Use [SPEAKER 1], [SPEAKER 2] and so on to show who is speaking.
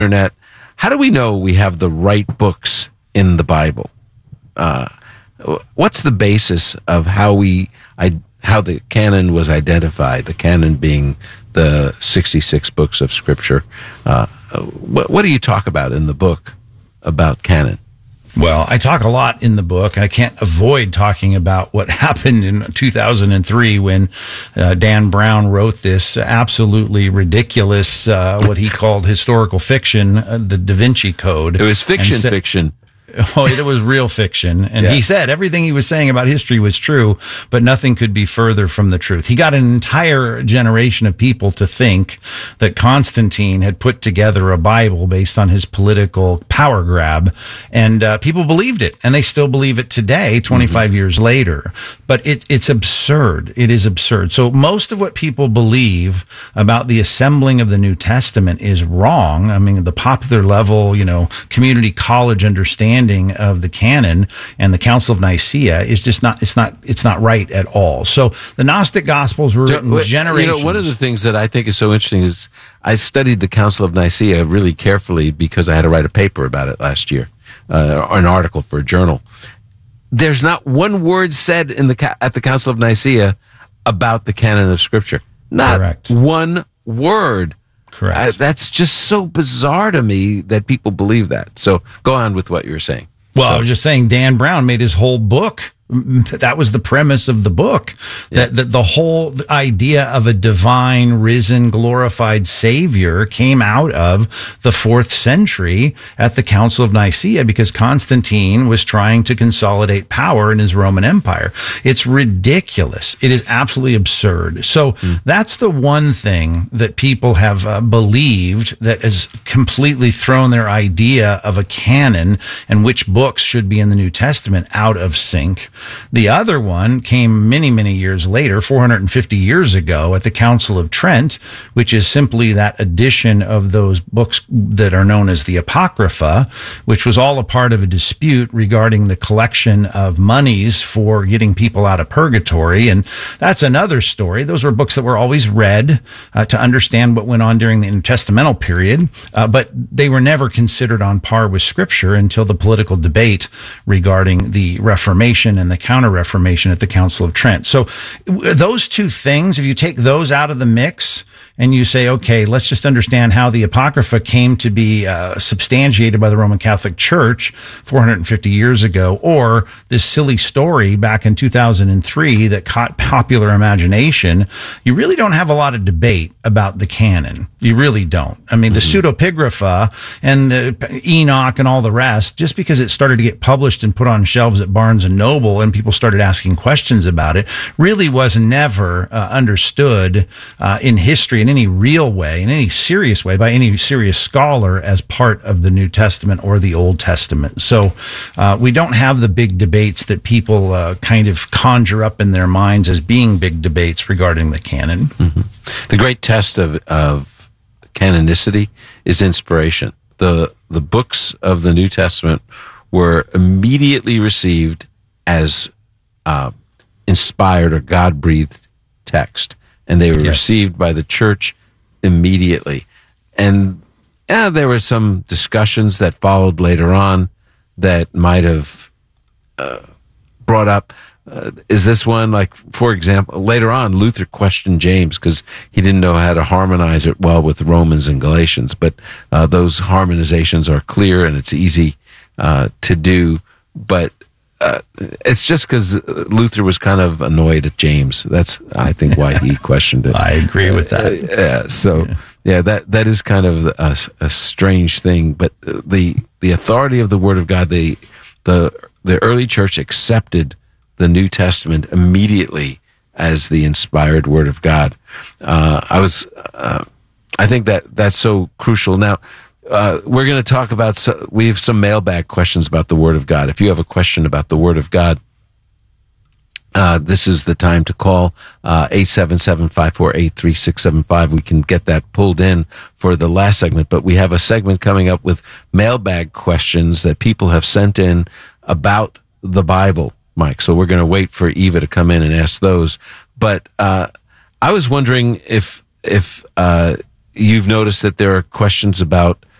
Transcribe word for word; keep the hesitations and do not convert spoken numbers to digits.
[SPEAKER 1] internet. How do we know we have the right books in the Bible? Uh, what's the basis of how we I, how the canon was identified? The canon being the sixty-six books of Scripture. Uh, what, what do you talk about in the book about canon?
[SPEAKER 2] Well, I talk a lot in the book, and I can't avoid talking about what happened in two thousand three when uh, Dan Brown wrote this absolutely ridiculous, uh, what he called historical fiction, uh, the Da Vinci Code.
[SPEAKER 1] It was fiction,
[SPEAKER 2] said,
[SPEAKER 1] fiction.
[SPEAKER 2] Oh, it was real fiction. And
[SPEAKER 1] yeah.
[SPEAKER 2] he said everything he was saying about history was true, but nothing could be further from the truth. He got an entire generation of people to think that Constantine had put together a Bible based on his political power grab. And uh, people believed it. And they still believe it today, twenty-five mm-hmm. years later. But it, it's absurd. It is absurd. So most of what people believe about the assembling of the New Testament is wrong. I mean, the popular level, you know, community college understanding of the canon and the Council of Nicaea is just not, it's not, it's not right at all. So the Gnostic Gospels were written
[SPEAKER 1] Wait,
[SPEAKER 2] generations.
[SPEAKER 1] You know, one of the things that I think is so interesting is I studied the Council of Nicaea really carefully because I had to write a paper about it last year, uh, or an article for a journal. There's not one word said in the at the Council of Nicaea about the canon of Scripture. Not
[SPEAKER 2] Correct.
[SPEAKER 1] one word.
[SPEAKER 2] Correct.
[SPEAKER 1] I, that's just so bizarre to me that people believe that. So go on with what you were saying.
[SPEAKER 2] Well,
[SPEAKER 1] so,
[SPEAKER 2] I was just saying Dan Brown made his whole book. That was the premise of the book.
[SPEAKER 1] Yeah.
[SPEAKER 2] That, that the whole idea of a divine, risen, glorified Savior came out of the fourth century at the Council of Nicaea because Constantine was trying to consolidate power in his Roman Empire. It's ridiculous. It is absolutely absurd. So mm. that's the one thing that people have uh, believed that has completely thrown their idea of a canon and which books should be in the New Testament out of sync. The other one came many, many years later, four hundred fifty years ago at the Council of Trent, which is simply that addition of those books that are known as the Apocrypha, which was all a part of a dispute regarding the collection of monies for getting people out of purgatory. And that's another story. Those were books that were always read uh, to understand what went on during the intertestamental period, uh, but they were never considered on par with Scripture until the political debate regarding the Reformation and the Counter-Reformation at the Council of Trent. So those two things, if you take those out of the mix and you say, okay, let's just understand how the Apocrypha came to be uh, substantiated by the Roman Catholic Church four hundred fifty years ago, or this silly story back in two thousand three that caught popular imagination, you really don't have a lot of debate about the canon. You really don't. I mean, mm-hmm. the pseudepigrapha and the Enoch and all the rest, just because it started to get published and put on shelves at Barnes and Noble and people started asking questions about it, really was never uh, understood uh, in history in any real way, in any serious way, by any serious scholar as part of the New Testament or the Old Testament. So uh, we don't have the big debates that people uh, kind of conjure up in their minds as being big debates regarding the canon.
[SPEAKER 1] Mm-hmm. The great test of, of canonicity is inspiration. The, the books of the New Testament were immediately received as uh, inspired or God-breathed text. And they were yes. received by the church immediately. And yeah, there were some discussions that followed later on that might have uh, brought up, uh, is this one, like, for example, later on, Luther questioned James because he didn't know how to harmonize it well with Romans and Galatians. But uh, those harmonizations are clear and it's easy uh, to do. But Uh, it's just because Luther was kind of annoyed at James. That's, I think, why he questioned it.
[SPEAKER 2] I agree with that.
[SPEAKER 1] Uh, yeah, so, yeah. yeah, that that is kind of a, a strange thing. But the the authority of the Word of God, the the the early church accepted the New Testament immediately as the inspired Word of God. Uh, I was, uh, I think that that's so crucial. Now, Uh, we're going to talk about, so, we have some mailbag questions about the Word of God. If you have a question about the Word of God, uh, this is the time to call uh, eight seven seven, five four eight, three six seven five. We can get that pulled in for the last segment, but we have a segment coming up with mailbag questions that people have sent in about the Bible, Mike. So we're going to wait for Eva to come in and ask those. But uh, I was wondering if, if uh, you've noticed that there are questions about